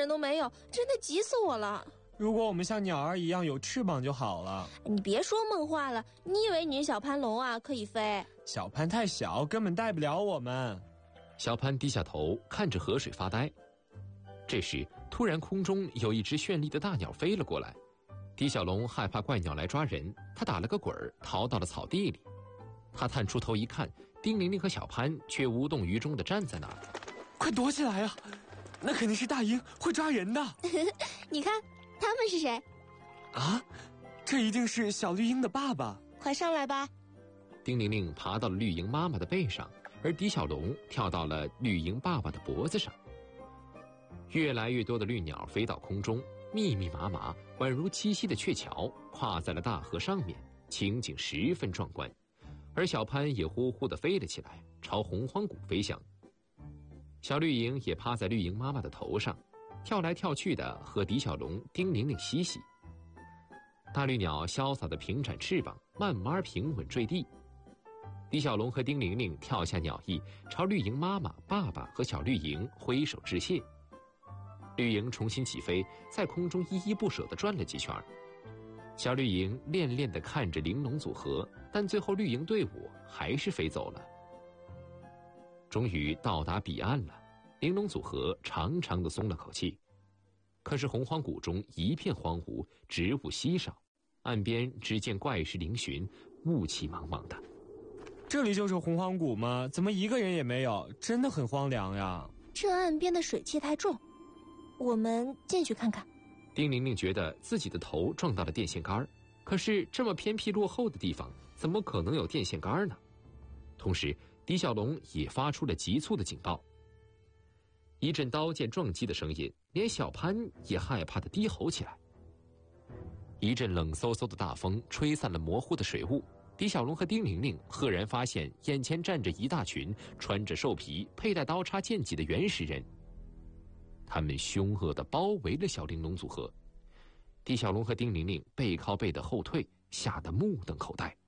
都没有，真的急死我了。 如果我们像鸟儿一样有翅膀就好了。 你别说梦话了，你以为你是小攀龙啊，可以飞？ 小攀太小，根本带不了我们。 小攀低下头看着河水发呆。这时，突然空中有一只绚丽的大鸟飞了过来。狄小龙害怕怪鸟来抓人，他打了个滚儿，逃到了草地里。他探出头一看，丁玲玲和小攀却无动于衷地站在那儿。 快躲起来啊！那肯定是大鹰，会抓人的。 你看，他们是谁？ 啊，这一定是小绿鹰的爸爸。 快上来吧。 丁玲玲爬到了绿鹰妈妈的背上，而狄小龙跳到了绿鹰爸爸的脖子上。越来越多的绿鸟飞到空中，密密麻麻，宛如栖息的鹊桥，跨在了大河上面，情景十分壮观。而小攀也呼呼地飞了起来，朝洪荒谷飞翔。小绿鹰也趴在绿鹰妈妈的头上，跳来跳去的和狄小龙、丁玲玲嬉戏。大绿鸟潇洒地平展翅膀，慢慢平稳坠地。狄小龙和丁玲玲跳下鸟翼，朝绿鹰妈妈、爸爸和小绿鹰挥手致谢。绿鹰重新起飞，在空中依依不舍地转了几圈。小绿鹰恋恋地看着玲珑组合，但最后绿鹰队伍还是飞走了。终于到达彼岸了，玲珑组合长长地松了口气。可是洪荒谷中一片荒芜，植物稀少，岸边只见怪石嶙峋，雾气茫茫的。 这里就是洪荒谷吗？怎么一个人也没有？真的很荒凉呀。 这岸边的水汽太重，我们进去看看。 丁玲玲觉得自己的头撞到了电线杆，可是这么偏僻落后的地方，怎么可能有电线杆呢？同时，狄小龙也发出了急促的警报。一阵刀剑撞击的声音，连小攀也害怕地低吼起来。一阵冷飕飕的大风吹散了模糊的水雾，狄小龙和丁玲玲赫然发现眼前站着一大群穿着兽皮、佩戴刀叉剑戟的原始人。他们凶恶地包围了小玲珑组合，狄小龙和丁玲玲背靠背地后退，吓得目瞪口呆。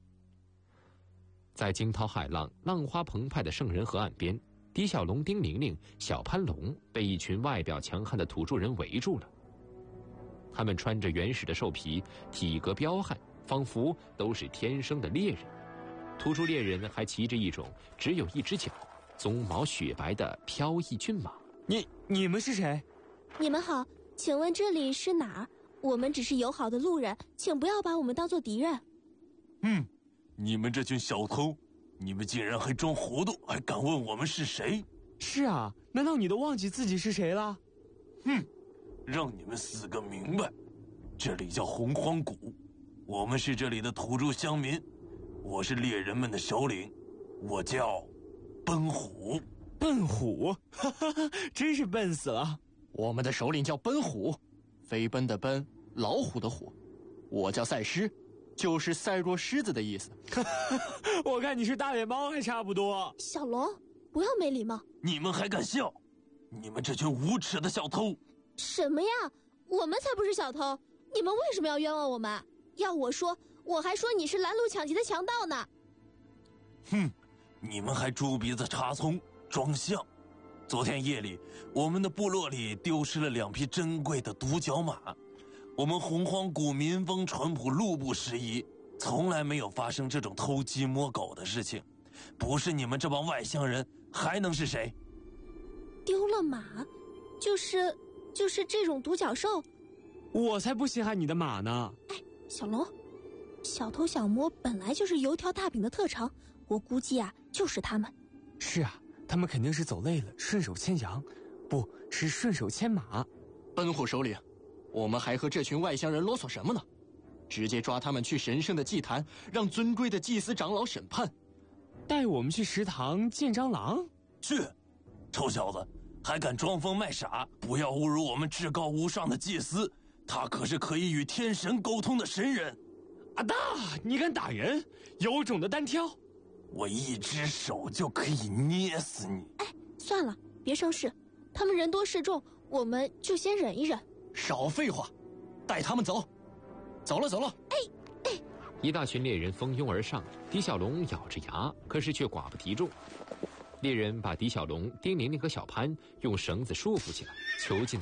在惊涛骇浪、浪花澎湃的圣人河岸边，狄小龙、丁玲玲、小攀龙被一群外表强悍的土著人围住了。他们穿着原始的兽皮，体格彪悍，仿佛都是天生的猎人。土著猎人还骑着一种只有一只脚、鬃毛雪白的飘逸骏马。 你们是谁？ 你们好，请问这里是哪儿？我们只是友好的路人，请不要把我们当作敌人。 你们这群小偷，你们竟然还装糊涂，还敢问我们是谁？ 是啊，难道你都忘记自己是谁了？ 让你们死个明白。这里叫洪荒谷，我们是这里的土著乡民，我是猎人们的首领，我叫奔虎。 笨虎，哈哈哈，真是笨死了。 我们的首领叫奔虎，飞奔的奔，老虎的虎。我叫赛狮，就是赛若狮子的意思。 我看你是大脸猫还差不多。 小龙，不要没礼貌。 你们还敢笑？你们这群无耻的小偷！ 什么呀？我们才不是小偷，你们为什么要冤枉我们？要我说，我还说你是拦路抢劫的强盗呢。 你们还猪鼻子插葱装象。昨天夜里，我们的部落里丢失了2匹珍贵的独角马。我们洪荒谷民风淳朴，路不拾遗，从来没有发生这种偷鸡摸狗的事情。不是你们这帮外乡人，还能是谁？ 丢了马，就是这种独角兽。 我才不稀罕你的马呢。 小龙，小偷小摸本来就是油条大饼的特长，我估计啊，就是他们。 是啊，他们肯定是走累了，顺手牵羊，不是顺手牵马。 奔虎首领，我们还和这群外乡人啰嗦什么呢？直接抓他们去神圣的祭坛，让尊贵的祭司长老审判。 带我们去食堂见蟑螂？ 去，臭小子，还敢装疯卖傻，不要侮辱我们至高无上的祭司，他可是可以与天神沟通的神人。 阿大，你敢打人？有种的单挑！ 我一只手就可以捏死你。 算了，别生事，他们人多势众，我们就先忍一忍。 少废话，带他们走。走了。 一大群猎人蜂拥而上，狄小龙咬着牙，可是却寡不敌众。猎人把狄小龙、丁玲玲和小潘用绳子束缚起来，囚禁